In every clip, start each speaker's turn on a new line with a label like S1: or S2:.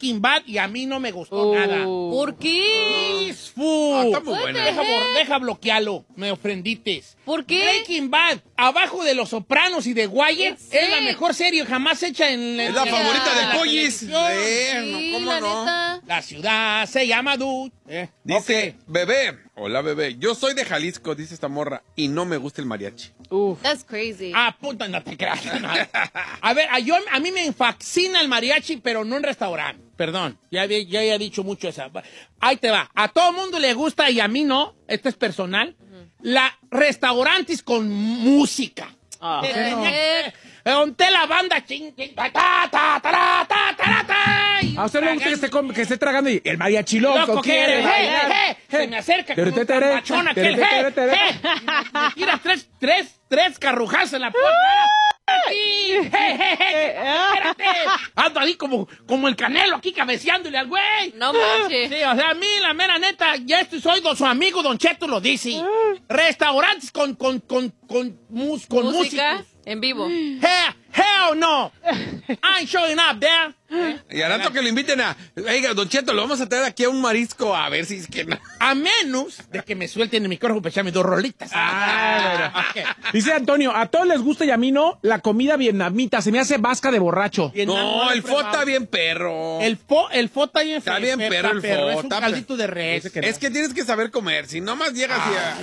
S1: Breaking Bad y a mí no me gustó nada.
S2: ¿Por qué?
S1: Está
S3: muy buena.
S1: Deja bloquearlo. Me ofendites.
S2: ¿Por qué?
S1: Breaking Bad, abajo de Los Sopranos y de Wire, es la mejor serie jamás hecha en
S3: Es la favorita del Pollis.
S2: Sí,
S3: ¿Cómo
S2: la
S3: no?
S2: neta.
S1: La ciudad se llama Dude.
S3: Dice, bebé. Hola, bebé. Yo soy de Jalisco, dice esta morra, y no me gusta el mariachi.
S2: That's crazy.
S1: Puta, no te creas. A ver, a mí me fascina el mariachi, pero no en restaurante. Perdón, ya he dicho mucho esa. Ahí te va. A todo mundo le gusta y a mí no. Esto es personal. Restaurantes con música. Onté la banda
S4: A usted le gusta que esté tragando y el mariachi loco quiere bailar.
S1: Se me acerca como un cambachón aquel. Me tira tres carrujazos en la puerta. Espérate. Ando ahí como el Canelo aquí cabeceándole al güey.
S2: No manches.
S1: Sí, o sea, a mí, la mera neta, soy su amigo Don Cheto lo dice. Restaurantes con música
S2: en vivo.
S1: Hell no. I'm showing up there.
S3: Y al rato que lo inviten oiga, Don Cheto, lo vamos a traer aquí a un marisco a ver si es que no.
S1: A menos de que me suelten el micrófono para echarme 2 rolitas.
S4: Dice Antonio, a todos les gusta y a mí no la comida vietnamita, se me hace vasca de borracho.
S3: No, el fo está bien perro.
S1: El fo está bien
S3: Está bien perro el fo.
S1: Es un caldito de res.
S3: Es que tienes que saber comer, si no más llegas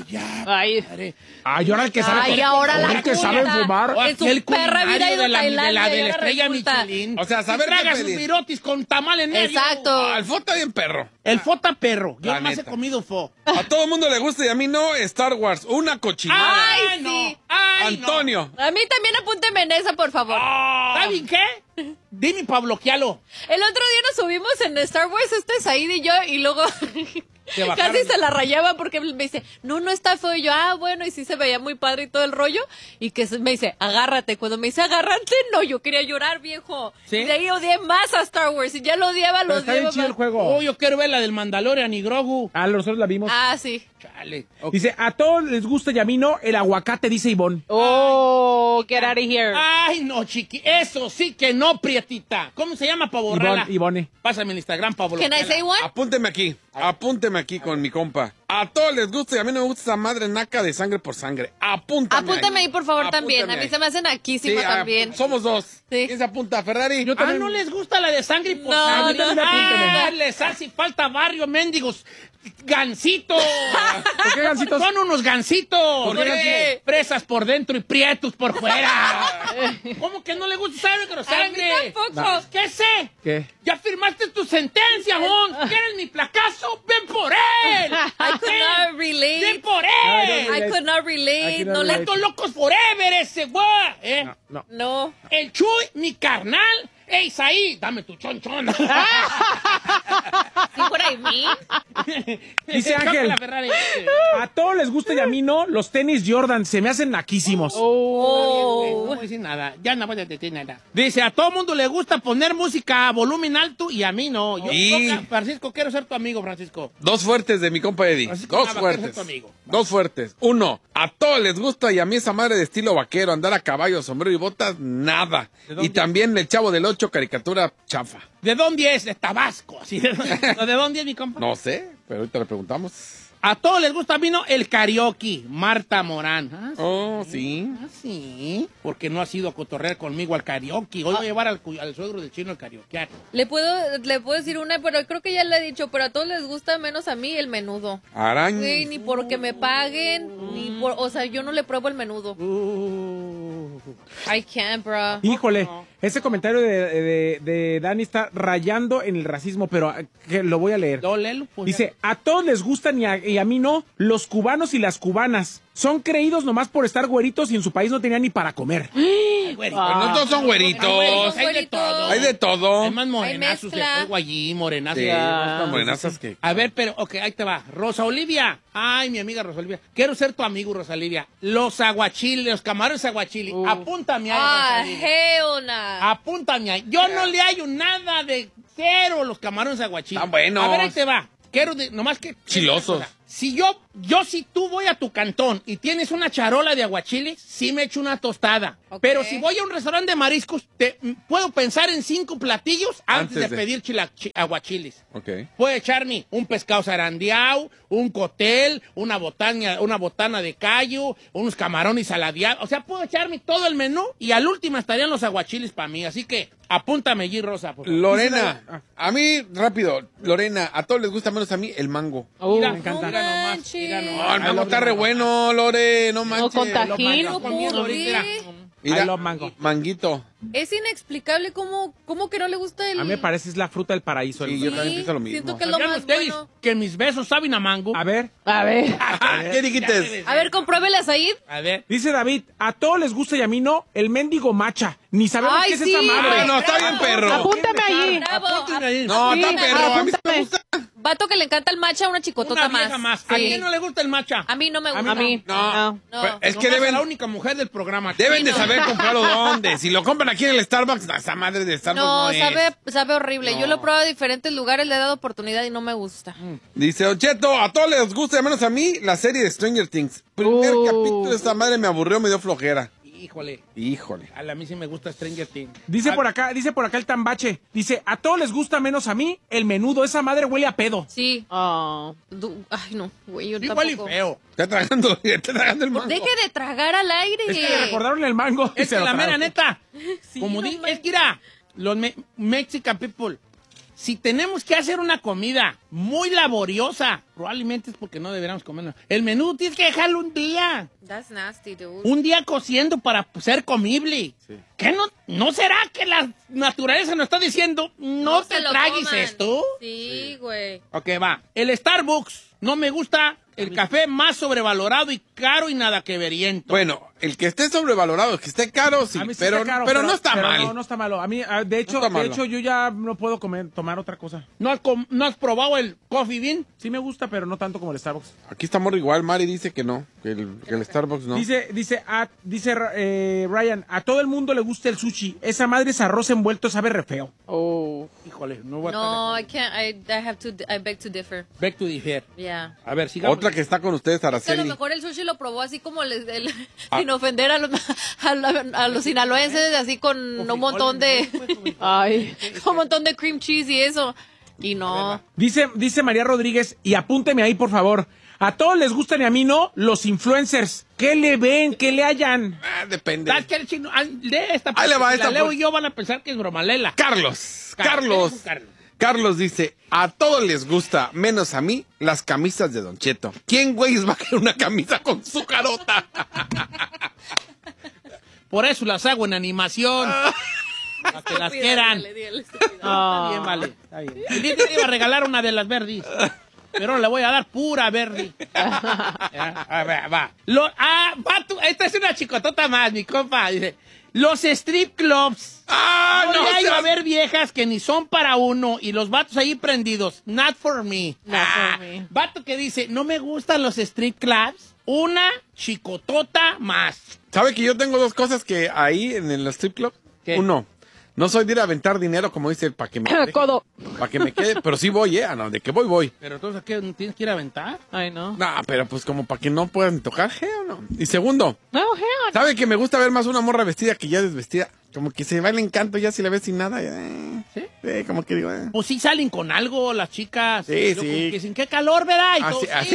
S4: Ay, ahora el que sabe
S2: ahora la
S4: el que sabe fumar.
S2: En su perra vida
S1: de la
S2: Tailandia,
S1: estrella
S2: resulta.
S1: Michelin.
S3: O sea, saber
S1: traga
S3: qué
S1: sus
S3: pedir.
S1: virotis con tamal en medio.
S2: Exacto.
S3: El fo está bien perro.
S1: El fo está perro. Yo
S3: La
S1: nomás he
S3: neta.
S1: comido fo.
S3: A todo el mundo le gusta y a mí no. Star Wars, una cochinada.
S2: Ay,
S1: no.
S2: sí.
S1: Ay,
S3: Antonio.
S2: A mí también apúnteme en esa, por favor.
S1: ¿Saben qué? Dime para bloquearlo.
S2: El otro día nos subimos en Star Wars, Said y yo, y luego
S1: Te bajaron.
S2: casi se la rayaba porque me dice, no está feo. Y yo, bueno, y sí se veía muy padre y todo el rollo. Y que me dice, agárrate. Cuando me dice, agárrate, no, yo quería llorar, viejo.
S1: ¿Sí?
S2: Y de ahí odié más a Star Wars. Y ya lo odiaba,
S4: Pero
S2: lo
S4: está bien
S2: odiaba
S4: chido el
S2: más.
S4: juego.
S1: Yo quiero ver la del Mandalorian y Grogu.
S4: Nosotros la vimos.
S2: Sí.
S1: Chale.
S4: Dice, a todos les gusta y a mí no el aguacate, dice Ivonne.
S5: Get out of here.
S1: Ay, no, chiqui. Eso sí que no, prietita. ¿Cómo se llama para borrarla?
S4: Ivone.
S1: Pásame el Instagram para
S2: Can
S1: bloquearla.
S2: I say one?
S3: Apúnteme aquí con mi compa. A todos les gusta y a mí no me gusta esa madre naca de sangre por sangre.
S2: Apúntame ahí, por favor, también. A mí se me hacen naquísimas también.
S3: Somos 2.
S2: Sí.
S3: ¿Quién se apunta? ¿Ferrari?
S1: ¿no les gusta la de sangre por
S2: No,
S1: sangre?
S2: no.
S1: Les hace falta barrio, mendigos. Gancitos.
S4: ¿Por qué gancitos?
S1: Son unos gancitos.
S4: ¿Por qué
S1: Presas por dentro y prietos por fuera. ¿Cómo que no le gusta sangre?
S2: A mí tampoco.
S1: ¿Qué sé?
S4: ¿Qué?
S1: Ya firmaste tu sentencia, Jon. ¿Quieres mi placazo? ¡Ven por él!
S2: I could not relate.
S1: ¡Ven por él!
S2: I could not relate.
S4: I could not
S2: No le...
S4: relate.
S1: ¡Estos locos forever ese güey!
S2: No.
S1: El Chuy, mi carnal. ¡Ey, Isaí! Dame tu chonchón.
S2: ¿Sí por ahí mí?
S4: Dice Ángel, a todos les gusta y a mí no los tenis Jordan, se me hacen naquísimos.
S1: No voy a decir nada. Ya no voy a decir nada. Dice, a todo mundo le gusta poner música a volumen alto y a mí no. Francisco, quiero ser tu amigo, Francisco.
S3: 2 fuertes de mi compa Eddie.
S1: Francisco
S3: 2
S1: Nava,
S3: fuertes.
S1: quiero ser tu amigo.
S3: 2 fuertes. 1. A todos les gusta y a mí esa madre de estilo vaquero, andar a caballo, sombrero y botas, nada. Y también el Chavo del 8, caricatura chafa.
S1: ¿De dónde es? De Tabasco. Así ¿De dónde es mi compa?
S3: No sé, pero ahorita le preguntamos.
S1: A todos les gusta a mí no el karaoke. Marta Morán.
S3: Sí.
S1: Sí. Porque no has ido a cotorrear conmigo al karaoke. Hoy voy a llevar al suegro del chino al karaoke.
S2: Le puedo decir una, pero creo que ya le he dicho, pero a todos les gusta menos a mí el menudo.
S3: Araña.
S2: Sí, ni porque me paguen, ni por, o sea, yo no le pruebo el menudo. I can't, bro.
S4: Híjole, ese comentario de Dani está rayando en el racismo, pero que lo voy a leer. Dice, a todos les gustan y a mí no, los cubanos y las cubanas. Son creídos nomás por estar güeritos y en su país no tenían ni para comer.
S3: Pero no todos son güeritos.
S1: Hay de todo.
S3: Hay de todo.
S1: Hay más morenazos.
S2: mezcla.
S1: Oigo allí, morenazos.
S3: Sí, más morenazas que...
S1: A ver, pero, ok, ahí te va. Rosa Olivia. Ay, mi amiga Rosa Olivia. Quiero ser tu amigo, Rosa Olivia. Los aguachiles, los camarones aguachili. Apúntame ahí, Rosa Olivia.
S2: Hell nah.
S1: Apúntame ahí. Yo no le hallo nada de cero los camarones aguachili.
S3: Están buenos.
S1: A ver, ahí te va. Quiero nomás que...
S3: Chilosos.
S1: si tú voy a tu cantón y tienes una charola de aguachiles, sí me echo una tostada.
S2: Ok.
S1: Pero si voy a un restaurante de mariscos, puedo pensar en 5 platillos antes de pedir aguachiles.
S3: Ok.
S1: Puedo echarme un pescado zarandeado, un cóctel, una botana de callo, unos camarones saladeados. O sea, puedo echarme todo el menú y al último estarían los aguachiles para mí. Así que apúntame, G. Rosa, por favor.
S3: Lorena, a mí, rápido, Lorena, a todos les gusta menos a mí el mango.
S1: Mira,
S4: me encanta.
S1: mira nomás,
S2: manches.
S1: mira
S3: No,
S1: nomás.
S3: el mango está re bueno, Lore, no manches.
S5: con tajín.
S1: Lo comiendo ahorita.
S3: Mira,
S4: I love mango.
S3: manguito.
S2: Es inexplicable cómo que no le gusta el...
S4: A mí me parece es la fruta del paraíso.
S3: Sí, yo también pienso lo mismo.
S2: Siento que es lo
S1: ¿Sabían
S2: más
S1: ustedes
S2: bueno.
S1: que mis besos saben a mango?
S4: A ver,
S5: A ver.
S3: ¿Qué dijiste?
S2: A ver, compruébele a Said.
S1: A ver.
S4: dice David, a todos les gusta y a mí no, el mendigo macha. Ni sabemos
S2: Ay,
S4: qué es
S2: sí.
S4: esa madre.
S3: Ah, no, está bien, perro.
S5: Apúntame allí.
S2: Bravo.
S1: Apúntenme ahí.
S3: No,
S5: Sí,
S3: está perro, a mí sí me
S5: apúntame.
S3: gusta.
S2: Vato que le encanta el matcha, una chicotota
S1: Una vieja más. ¿A
S2: Sí.
S1: quién no le gusta el matcha?
S2: A mí no me gusta.
S5: A mí.
S3: No,
S2: No.
S3: pues, es que
S1: Nomás a
S3: deben,
S1: la única mujer del programa.
S3: deben de
S2: no.
S3: saber comprarlo dónde. Si lo compran aquí en el Starbucks, esa madre de Starbucks no,
S2: No,
S3: es.
S2: sabe horrible. Yo lo he probado en diferentes lugares, le he dado oportunidad y no me gusta.
S3: Dice Ocheto, a todos les gusta, menos a mí, la serie de Stranger Things. Primer capítulo de esta madre me aburrió, me dio flojera.
S1: Híjole.
S3: Híjole.
S1: A mí sí me gusta Stranger Things.
S4: Dice por acá el tambache. Dice, a todos les gusta menos a mí el menudo. Esa madre huele a pedo.
S2: Sí.
S5: Oh.
S2: Ay, no, güey, yo
S1: Igual y
S2: tampoco.
S1: feo.
S3: Está tragando el mango.
S2: Deje de tragar al aire.
S4: Es que le recordaron el mango. y
S1: Es
S4: se
S1: que
S4: lo
S1: la mera
S4: tragó.
S1: neta,
S2: Sí,
S1: como
S2: no
S1: es
S2: manches.
S1: que mira, los Mexican people, si tenemos que hacer una comida muy laboriosa, probablemente es porque no deberíamos comerla. El menú tienes que dejarlo un día.
S2: That's nasty, dude.
S1: Un día cociendo para ser comible. ¿Qué no será que la naturaleza nos está diciendo no te
S2: se lo
S1: tragues
S2: coman.
S1: esto?
S2: Sí, güey.
S1: Ok, va. El Starbucks no me gusta. El café más sobrevalorado y caro y nada que veriento.
S3: Bueno, el que esté sobrevalorado, el que esté caro, sí,
S4: A mí sí
S3: pero,
S4: está caro,
S3: pero no está
S4: pero
S3: mal.
S4: No está malo. A mí, de hecho,
S3: está malo.
S4: yo ya no puedo tomar otra cosa.
S1: ¿No has probado el Coffee Bean?
S4: Sí me gusta, pero no tanto como el Starbucks.
S3: Aquí estamos igual, Mari dice que no, que el Starbucks no.
S4: Dice Ryan, a todo el mundo le gusta el sushi. Esa madre es arroz envuelto, sabe re feo.
S5: Oh.
S1: Híjole, no voy a
S2: No, I
S1: estar de
S2: can't. I beg to differ.
S1: Back to differ.
S2: Yeah.
S1: A ver, sigamos.
S3: Otra que está con ustedes,
S2: Es que a lo
S3: Araceli.
S2: mejor el sushi lo probó así como sin ofender a los sinaloenses, así con un montón de
S5: Ay.
S2: un montón de cream cheese y eso. Y no.
S4: Dice María Rodríguez, y apúnteme ahí, por favor. A todos les gustan y a mí no los influencers. ¿Qué le ven? ¿Qué le hallan?
S3: Ah, depende.
S1: ¿Sabes qué? Chino? Lee esta
S3: Ahí le va
S1: parte.
S3: esta
S1: La leo
S3: por-
S1: y yo van a pensar que es bromalela.
S3: Carlos.
S1: Carlos.
S3: Carlos dice, a todos les gusta, menos a mí, las camisas de Don Cheto. ¿Quién, güey, va a querer una camisa con su carota?
S1: Por eso las hago en animación. Para que las quieran. Está bien, vale. Está bien. El día te iba a regalar una de las verdes. Pero le voy a dar pura verde. Ya, a ver, va. Esta es una chicotota más, mi compa. Dice, los strip clubs.
S3: ¡Ah,
S1: No,
S3: no!
S1: ya iba a
S3: seas-
S1: haber viejas que ni son para uno y los vatos ahí prendidos. Not for me.
S2: Not for me.
S1: Vato que dice, no me gustan los strip clubs. Una chicotota más.
S3: ¿Sabe que yo tengo dos cosas que ahí en el strip club?
S1: ¿Qué?
S3: Uno, no soy de ir a aventar dinero, como dice, para que me
S5: Codo.
S3: para que me quede, pero sí voy, ¿eh? No, de que voy.
S1: Pero entonces, ¿qué? ¿Tienes que ir a aventar?
S5: Ay, no.
S3: No, pero pues como para que no puedan tocar, ¿o no? Y segundo,
S5: No, hell.
S3: ¿sabe que me gusta ver más una morra vestida que ya desvestida? Como que se va el encanto ya si la ves sin nada.
S1: ¿Sí?
S3: Sí, como que digo,
S1: Pues sí salen con algo las chicas.
S3: Sí,
S1: Yo
S3: sí.
S1: como que dicen, qué calor, ¿verdad? Y
S3: Así,
S1: todos,
S3: así.
S1: "Sí".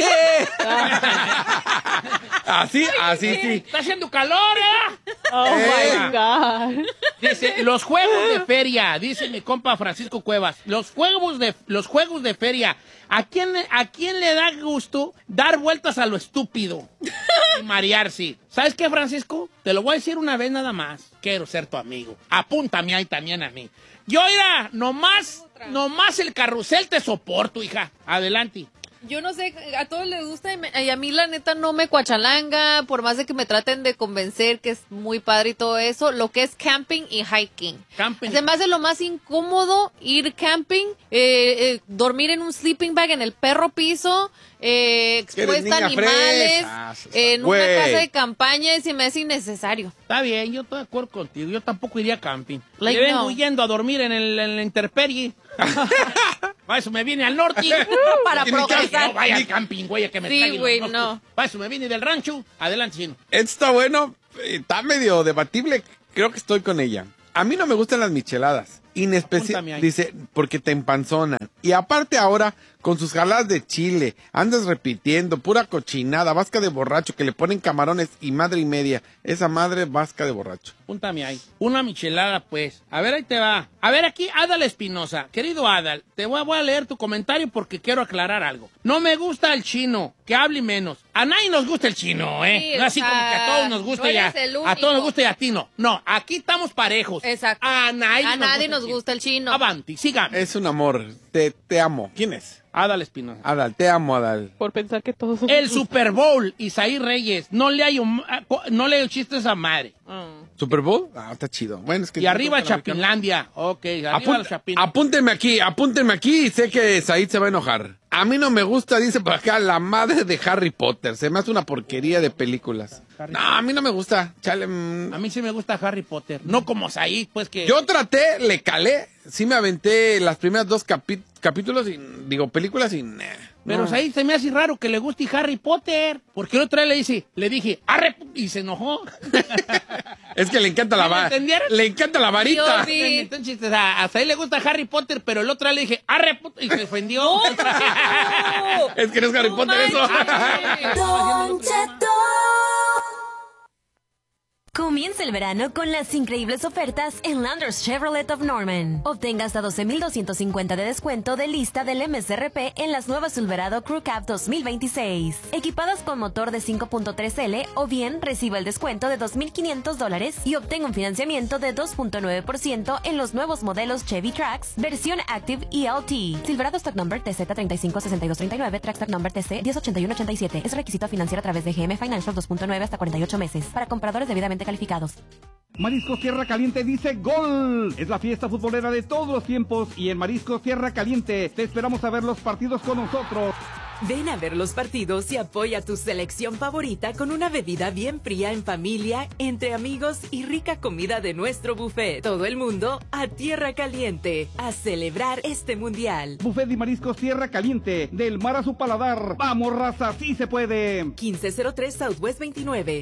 S3: así, sí.
S1: Está haciendo calor, ¿eh?
S5: Oh my God.
S1: Dice, los juegos de feria, dice mi compa Francisco Cuevas. Los juegos de feria. ¿A quién le da gusto dar vueltas a lo estúpido? Y marearse. ¿Sabes qué, Francisco? Te lo voy a decir una vez nada más. Quiero ser tu amigo. Apúntame ahí también a mí. Yo, mira, nomás el carrusel te soporto, hija. Adelante.
S2: Yo no sé, a todos les gusta y a mí la neta no me cuachalanga, por más de que me traten de convencer que es muy padre y todo eso, lo que es camping y hiking.
S1: Camping.
S2: Se me hace lo más incómodo ir camping, dormir en un sleeping bag en el perro piso, expuesta
S3: niña
S2: a animales,
S3: fresa.
S2: en
S3: Güey.
S2: una casa de campaña y se me hace innecesario.
S1: Está bien, yo estoy de acuerdo contigo. Yo tampoco iría a camping.
S2: Like,
S1: Le vengo
S2: no.
S1: yendo a dormir en la intemperie. Para eso me vine al norte.
S2: Para
S3: Ni camping,
S2: progresar.
S1: No vaya al camping, güey, que me
S2: Sí,
S1: traigan
S2: güey,
S1: los
S2: no.
S1: moscos. Para eso me vine del rancho. Adelante, Chino.
S3: Esto está bueno, está medio debatible. Creo que estoy con ella. A mí no me gustan las micheladas.
S1: Apúntame ahí.
S3: Dice, porque te empanzonan. Y aparte ahora, con sus jaladas de chile, andas repitiendo, pura cochinada, vasca de borracho, que le ponen camarones y madre y media. Esa madre vasca de borracho.
S1: Apúntame ahí. Una michelada, pues. A ver, ahí te va. A ver, aquí, Adal Espinosa. Querido Adal, te voy a leer tu comentario porque quiero aclarar algo. No me gusta el chino, que hable menos. A nadie nos gusta el chino, ¿eh?
S2: Sí,
S1: No así
S2: o
S1: como
S2: sea,
S1: que a todos nos gusta
S2: no
S1: ya.
S2: eres el
S1: A
S2: único.
S1: todos nos gusta y a ti no. No, aquí estamos parejos.
S2: Exacto.
S1: A nadie
S2: nos gusta el chino.
S1: Avanti, sígame.
S3: Es un amor. Te amo. ¿Quién es?
S1: Adal Espinosa.
S3: Adal, te amo, Adal.
S5: Por pensar que todos son...
S1: El Super Bowl, Isaí Reyes. No le hay chistes a madre.
S3: ¿Super Bowl? Ah, está chido. Bueno, es que
S1: Y arriba Chapinlandia. Ok, arriba los Chapin.
S3: Apúntenme aquí. Sé que Said se va a enojar. A mí no me gusta, dice por acá, la madre de Harry Potter. Se me hace una porquería de películas. No, a mí no me gusta. Chale.
S1: A mí sí me gusta Harry Potter. No como Said, pues que...
S3: Yo traté, le calé. Sí me aventé las primeras dos capítulos y, películas y...
S1: Pero
S3: no.
S1: Said se me hace raro que le guste Harry Potter. Porque el otro día le dije, arre, y se enojó.
S3: Es que le encanta
S1: ¿Sí
S3: la
S1: me
S3: varita.
S1: entendieron?
S3: Le encanta la varita.
S2: Sí.
S1: Entonces, a Said le gusta Harry Potter, pero el otro día le dije, arre, y se ofendió.
S3: Es que no es Harry Potter eso.
S6: Don Cheto. Comienza el verano con las increíbles ofertas en Landers Chevrolet of Norman. Obtenga hasta $12,250 de descuento de lista del MSRP en las nuevas Silverado Crew Cab 2026. Equipadas con motor de 5.3L o bien reciba el descuento de $2,500 y obtenga un financiamiento de 2.9% en los nuevos modelos Chevy Trax, versión Active ELT. Silverado Stock Number TZ356239, Trax Stock Number TC 108187. Es requisito financiar a través de GM Financial 2.9 hasta 48 meses. Para compradores debidamente calificados.
S7: Mariscos Tierra Caliente dice ¡Gol! Es la fiesta futbolera de todos los tiempos y en Mariscos Tierra Caliente te esperamos a ver los partidos con nosotros.
S8: Ven a ver los partidos y apoya tu selección favorita con una bebida bien fría en familia, entre amigos y rica comida de nuestro buffet. Todo el mundo a Tierra Caliente, a celebrar este mundial.
S7: Buffet de Mariscos Tierra Caliente, del mar a su paladar. ¡Vamos, raza! ¡Sí se puede!
S8: 1503 Southwest 29,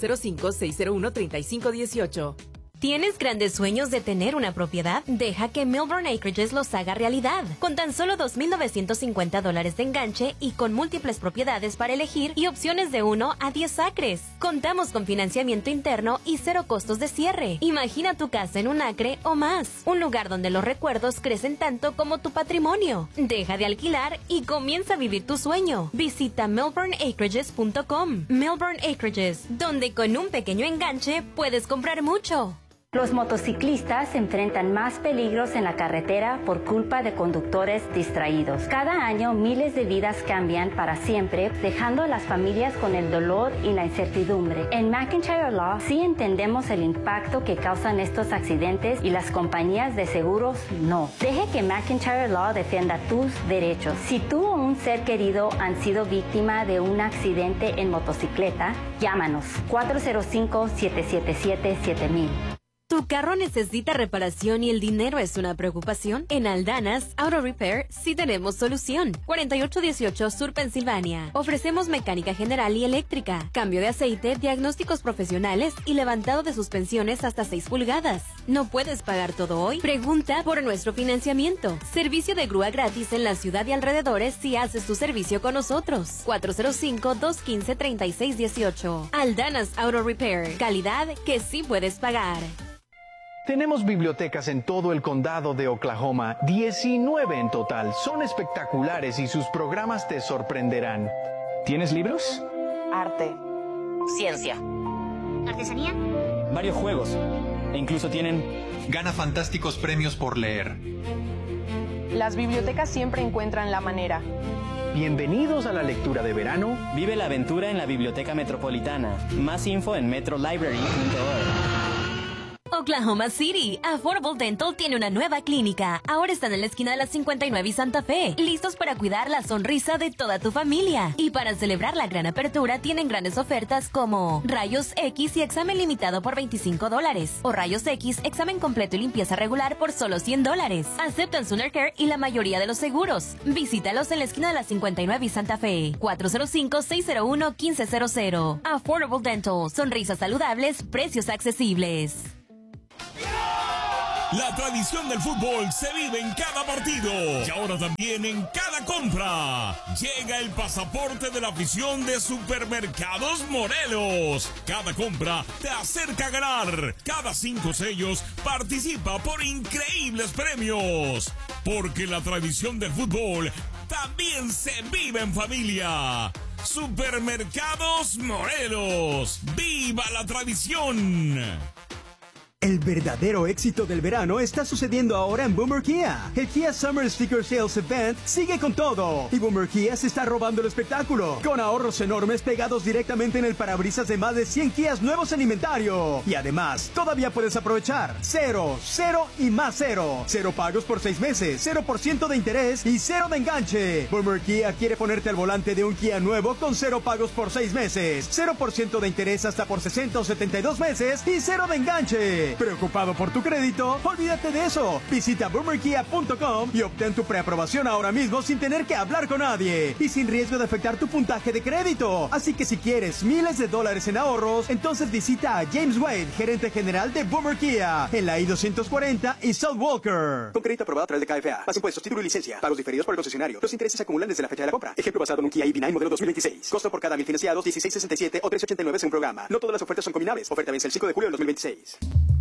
S8: 405-601-3518.
S6: ¿Tienes grandes sueños de tener una propiedad? Deja que Milburn Acreages los haga realidad. Con tan solo $2,950 de enganche y con múltiples propiedades para elegir y opciones de 1 a 10 acres. Contamos con financiamiento interno y 0 costos de cierre. Imagina tu casa en un acre o más. Un lugar donde los recuerdos crecen tanto como tu patrimonio. Deja de alquilar y comienza a vivir tu sueño. Visita milburnacreages.com. Milburn Acreages, donde con un pequeño enganche puedes comprar mucho.
S9: Los motociclistas enfrentan más peligros en la carretera por culpa de conductores distraídos. Cada año miles de vidas cambian para siempre, dejando a las familias con el dolor y la incertidumbre. En McIntyre Law sí entendemos el impacto que causan estos accidentes y las compañías de seguros no. Deje que McIntyre Law defienda tus derechos. Si tú o un ser querido han sido víctima de un accidente en motocicleta, llámanos 405-777-7000.
S6: ¿Tu carro necesita reparación y el dinero es una preocupación? En Aldanas Auto Repair sí tenemos solución. 4818 Sur Pensilvania. Ofrecemos mecánica general y eléctrica, cambio de aceite, diagnósticos profesionales y levantado de suspensiones hasta 6 pulgadas. ¿No puedes pagar todo hoy? Pregunta por nuestro financiamiento. Servicio de grúa gratis en la ciudad y alrededores si haces tu servicio con nosotros. 405-215-3618. Aldanas Auto Repair. Calidad que sí puedes pagar.
S10: Tenemos bibliotecas en todo el condado de Oklahoma, 19 en total. Son espectaculares y sus programas te sorprenderán.
S11: ¿Tienes libros?
S12: Arte. Ciencia.
S13: ¿Artesanía?
S11: Varios juegos. E incluso tienen...
S14: Gana fantásticos premios por leer.
S12: Las bibliotecas siempre encuentran la manera.
S10: Bienvenidos a la lectura de verano.
S11: Vive la aventura en la Biblioteca Metropolitana. Más info en metrolibrary.org.
S6: Oklahoma City, Affordable Dental tiene una nueva clínica. Ahora están en la esquina de la 59 y Santa Fe, listos para cuidar la sonrisa de toda tu familia. Y para celebrar la gran apertura, tienen grandes ofertas como rayos X y examen limitado por $25, o rayos X, examen completo y limpieza regular por solo $100. Aceptan Sooner Care y la mayoría de los seguros. Visítalos en la esquina de la 59 y Santa Fe, 405-601-1500. Affordable Dental, sonrisas saludables, precios accesibles.
S13: La tradición del fútbol se vive en cada partido y ahora también en cada compra. Llega el pasaporte de la afición de Supermercados Morelos. Cada compra te acerca a ganar. Cada 5 sellos participa por increíbles premios. Porque la tradición del fútbol también se vive en familia. Supermercados Morelos. ¡Viva la tradición!
S15: El verdadero éxito del verano está sucediendo ahora en Boomer Kia. El Kia Summer Sticker Sales Event sigue con todo. Y Boomer Kia se está robando el espectáculo, con ahorros enormes pegados directamente en el parabrisas de más de 100 Kias nuevos en inventario. Y además, todavía puedes aprovechar 0, 0 y más 0. 0 pagos por 6 meses, 0% de interés y 0 de enganche. Boomer Kia quiere ponerte al volante de un Kia nuevo con 0 pagos por 6 meses, 0% de interés hasta por 60 o 72 meses y 0 de enganche. ¿Preocupado por tu crédito? Olvídate de eso. Visita boomerkia.com y obtén tu preaprobación ahora mismo sin tener que hablar con nadie y sin riesgo de afectar tu puntaje de crédito. Así que si quieres miles de dólares en ahorros, entonces visita a James Wade, gerente general de Boomer Kia, en la I-240 y South Walker.
S16: Con crédito aprobado a través de KFA. Más impuestos, título y licencia. Pagos diferidos por el concesionario. Los intereses se acumulan desde la fecha de la compra. Ejemplo basado en un Kia EV9 modelo 2026. Costo por cada 1000 financiados, $16.67 o $3.89 según programa. No todas las ofertas son combinables. Oferta vence el 5 de julio del 2026.